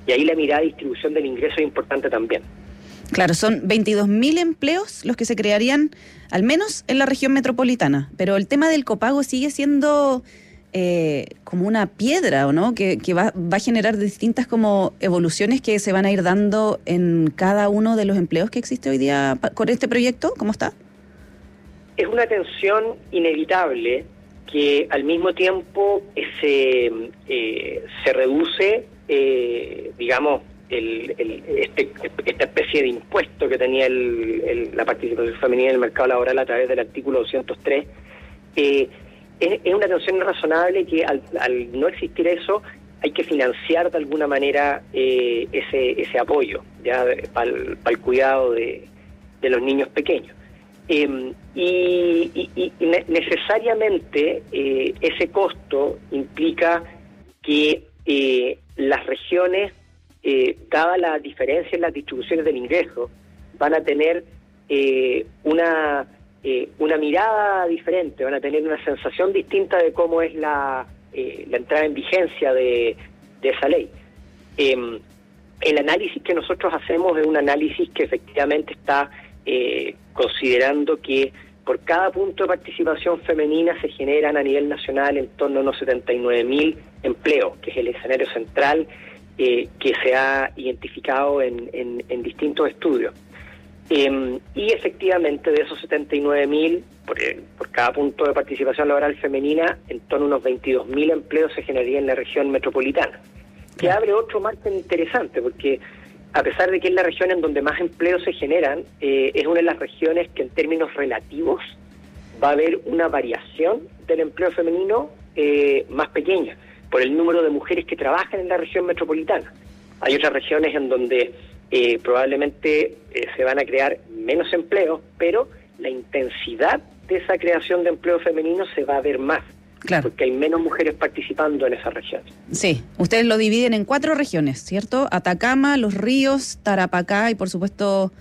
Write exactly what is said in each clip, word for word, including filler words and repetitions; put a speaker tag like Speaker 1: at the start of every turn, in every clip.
Speaker 1: Y ahí la mirada de distribución del ingreso es importante también.
Speaker 2: Claro, son veintidós mil empleos los que se crearían, al menos en la región metropolitana. Pero el tema del copago sigue siendo eh, como una piedra, ¿o no? Que, que va, va a generar distintas como evoluciones que se van a ir dando en cada uno de los empleos que existe hoy día con este proyecto. ¿Cómo está?
Speaker 1: Es una tensión inevitable que al mismo tiempo se, eh, se reduce, eh, digamos, El, el, este, esta especie de impuesto que tenía el, el, la participación femenina en el mercado laboral a través del artículo doscientos tres, eh, es, es una tensión razonable que al, al no existir eso hay que financiar de alguna manera eh, ese ese apoyo ya para el, para el cuidado de, de los niños pequeños. Eh, y, y, y necesariamente eh, ese costo implica que eh, las regiones, Eh, dada la diferencia en las distribuciones del ingreso, van a tener eh, una eh, una mirada diferente, van a tener una sensación distinta de cómo es la, eh, la entrada en vigencia de, de esa ley. Eh, el análisis que nosotros hacemos es un análisis que efectivamente está eh, considerando que por cada punto de participación femenina se generan a nivel nacional en torno a unos setenta y nueve mil empleos, que es el escenario central Eh, que se ha identificado en, en, en distintos estudios. Eh, y efectivamente de esos setenta y nueve mil, por, por cada punto de participación laboral femenina, en torno a unos veintidós mil empleos se generaría en la región metropolitana, que abre otro margen interesante, porque a pesar de que es la región en donde más empleos se generan, eh, es una de las regiones que en términos relativos va a haber una variación del empleo femenino eh, más pequeña, por el número de mujeres que trabajan en la región metropolitana. Hay otras regiones en donde eh, probablemente eh, se van a crear menos empleos, pero la intensidad de esa creación de empleo femenino se va a ver más, claro, porque hay menos mujeres participando en esas regiones.
Speaker 2: Sí, ustedes lo dividen en cuatro regiones, ¿cierto? Atacama, Los Ríos, Tarapacá y por supuesto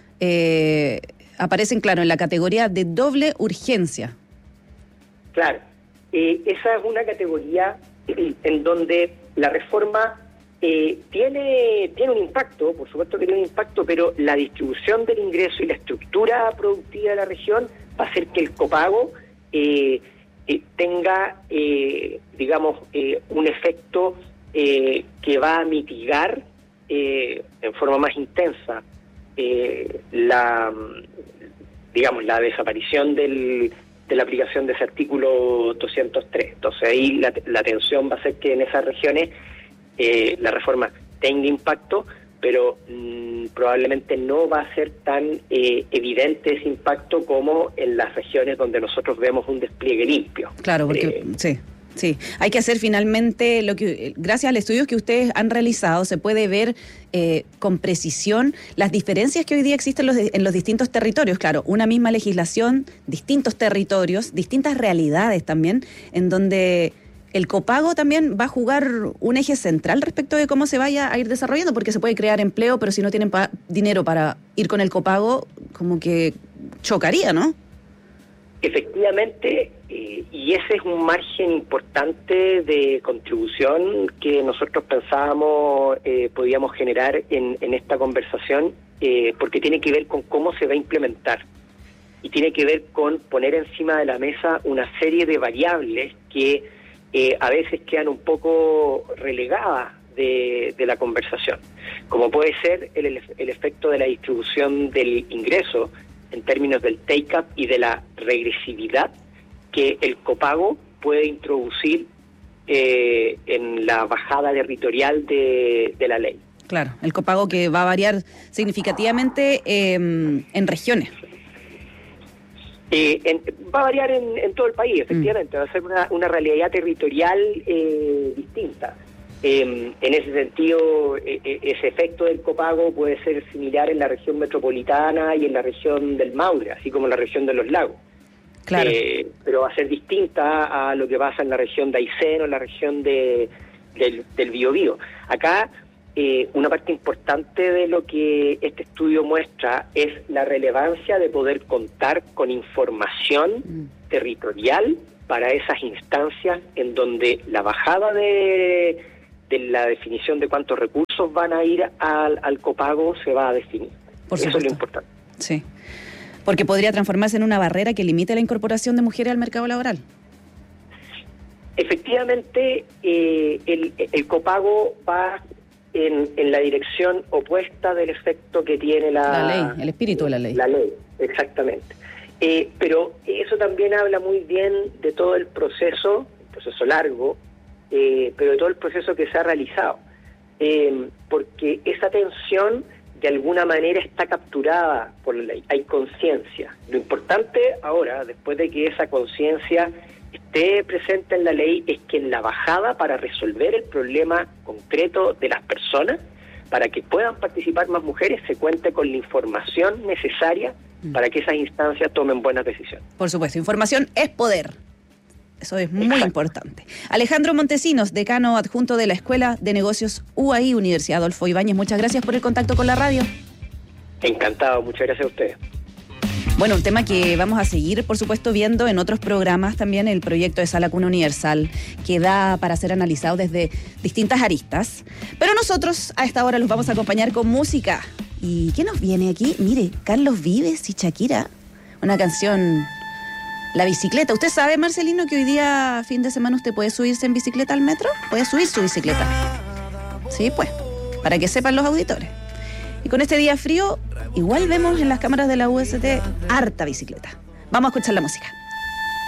Speaker 2: eh, aparecen, claro, en la categoría de doble urgencia.
Speaker 1: Claro, eh, esa es una categoría en donde la reforma eh, tiene tiene un impacto, por supuesto que tiene un impacto, pero la distribución del ingreso y la estructura productiva de la región va a hacer que el copago eh, eh, tenga, eh, digamos, eh, un efecto eh, que va a mitigar eh, en forma más intensa eh, la, digamos, la desaparición del de la aplicación de ese artículo doscientos tres. Entonces ahí la, la tensión va a ser que en esas regiones eh, la reforma tenga impacto, pero mmm, probablemente no va a ser tan eh, evidente ese impacto como en las regiones donde nosotros vemos un despliegue limpio.
Speaker 2: Claro, porque eh, sí. Sí, hay que hacer finalmente lo que, gracias al estudio que ustedes han realizado, se puede ver eh, con precisión las diferencias que hoy día existen en los, en los distintos territorios. Claro, una misma legislación, distintos territorios, distintas realidades también, en donde el copago también va a jugar un eje central respecto de cómo se vaya a ir desarrollando, porque se puede crear empleo, pero si no tienen pa- dinero para ir con el copago, como que chocaría, ¿no?
Speaker 1: Efectivamente, eh, y ese es un margen importante de contribución que nosotros pensábamos eh, podíamos generar en, en esta conversación, eh, porque tiene que ver con cómo se va a implementar y tiene que ver con poner encima de la mesa una serie de variables que eh, a veces quedan un poco relegadas de, de la conversación, como puede ser el, el efecto de la distribución del ingreso en términos del take-up y de la regresividad que el copago puede introducir eh, en la bajada territorial de, de la ley.
Speaker 2: Claro, el copago que va a variar significativamente eh, en regiones.
Speaker 1: Eh, en, va a variar en, en todo el país, efectivamente, mm. va a ser una, una realidad territorial eh, distinta. Eh, en ese sentido, eh, ese efecto del copago puede ser similar en la región metropolitana y en la región del Maule, así como en la región de los lagos.
Speaker 2: Claro.
Speaker 1: Eh, pero va a ser distinta a lo que pasa en la región de Aysén o en la región de, del, del Biobío. Acá, eh, una parte importante de lo que este estudio muestra es la relevancia de poder contar con información mm. territorial para esas instancias en donde la bajada de de la definición de cuántos recursos van a ir al, al copago se va a definir.
Speaker 2: Por
Speaker 1: Eso
Speaker 2: supuesto.
Speaker 1: es lo importante.
Speaker 2: Sí, porque podría transformarse en una barrera que limite la incorporación de mujeres al mercado laboral.
Speaker 1: Efectivamente, eh, el, el copago va en, en la dirección opuesta del efecto que tiene la,
Speaker 2: la ley, el espíritu de la ley.
Speaker 1: La ley, exactamente. Eh, pero eso también habla muy bien de todo el proceso, un proceso largo, eh, pero de todo el proceso que se ha realizado. Eh, porque esa tensión de alguna manera está capturada por la ley, hay conciencia. Lo importante ahora, después de que esa conciencia esté presente en la ley, es que en la bajada, para resolver el problema concreto de las personas, para que puedan participar más mujeres, se cuente con la información necesaria para que esas instancias tomen buenas decisiones.
Speaker 2: Por supuesto, información es poder. Eso es muy
Speaker 1: Exacto.
Speaker 2: importante. Alejandro Montesinos, decano adjunto de la Escuela de Negocios U A I, Universidad Adolfo Ibáñez, muchas gracias por el contacto con la radio.
Speaker 1: Encantado, muchas gracias a ustedes.
Speaker 2: Bueno, un tema que vamos a seguir, por supuesto, viendo en otros programas también, el proyecto de Sala Cuna Universal, que da para ser analizado desde distintas aristas. Pero nosotros a esta hora los vamos a acompañar con música. ¿Y qué nos viene aquí? Mire, Carlos Vives y Shakira, una canción, La Bicicleta. ¿Usted sabe, Marcelino, que hoy día, fin de semana, usted puede subirse en bicicleta al metro? Puede subir su bicicleta. Sí, pues, para que sepan los auditores. Y con este día frío, igual vemos en las cámaras de la U S T harta bicicleta. Vamos a escuchar la música.